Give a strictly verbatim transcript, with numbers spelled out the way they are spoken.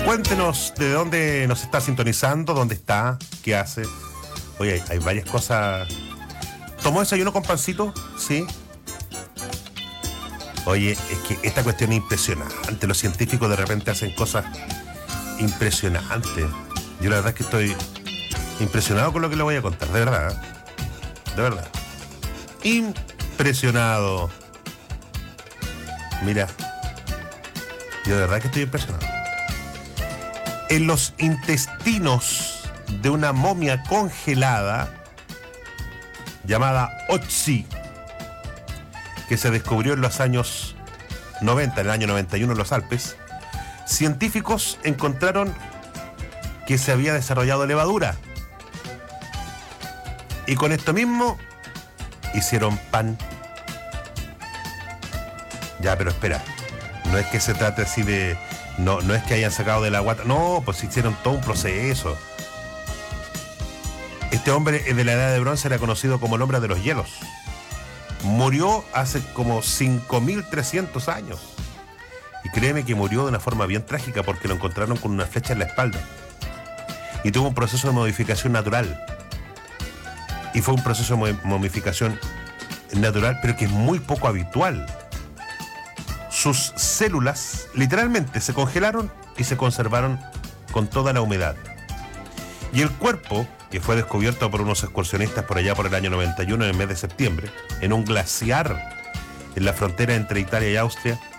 Cuéntenos de dónde nos está sintonizando, dónde está, qué hace. Oye, hay, hay varias cosas. ¿Tomó desayuno con pancito? Sí. Oye, es que esta cuestión es impresionante. Los científicos de repente hacen cosas impresionantes. Yo la verdad es que estoy impresionado con lo que le voy a contar, de verdad. ¿eh? De verdad. Impresionado. Mira, yo de verdad que estoy impresionado. En los intestinos de una momia congelada llamada Otzi, que se descubrió en los años noventa, en el año noventa y uno en los Alpes, científicos encontraron que se había desarrollado levadura. Y con esto mismo hicieron pan. Ya, pero espera, no es que se trate así de... No, no es que hayan sacado de la guata, no, pues hicieron todo un proceso. Este hombre de la edad de bronce era conocido como el hombre de los hielos. Murió hace como cinco mil trescientos años. Y créeme que murió de una forma bien trágica porque lo encontraron con una flecha en la espalda. Y tuvo un proceso de modificación natural. Y fue un proceso de momificación natural, pero que es muy poco habitual. Sus células literalmente se congelaron y se conservaron con toda la humedad. Y el cuerpo, que fue descubierto por unos excursionistas por allá por el año noventa y uno, en el mes de septiembre, en un glaciar en la frontera entre Italia y Austria,